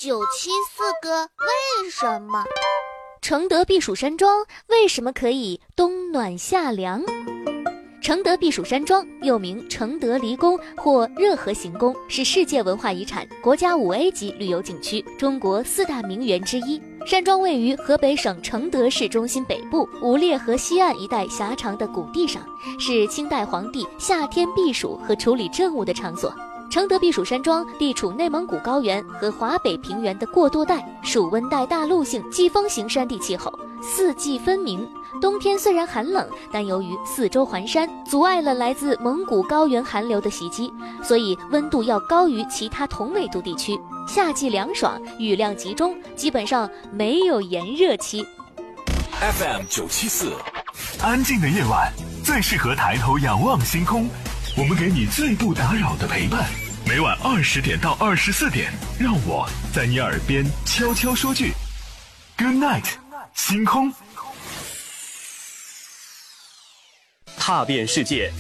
974个为什么？ 承德避暑山庄为什么可以冬暖夏凉？承德避暑山庄又名承德离宫或热河行宫，是世界文化遗产、国家5A 级旅游景区，中国4大名园之一。山庄位于河北省承德市中心北部五列河西岸一带狭长的谷地上，是清代皇帝夏天避暑和处理政务的场所。承德避暑山庄地处内蒙古高原和华北平原的过渡带，属温带大陆性季风型山地气候，四季分明。冬天虽然寒冷，但由于四周环山，阻碍了来自蒙古高原寒流的袭击，所以温度要高于其他同纬度地区。夏季凉爽，雨量集中，基本上没有炎热期。 FM974，安静的夜晚最适合抬头仰望星空，我们给你最不打扰的陪伴。每晚20点到24点，让我在你耳边悄悄说句 Good night， 星空。 踏遍世界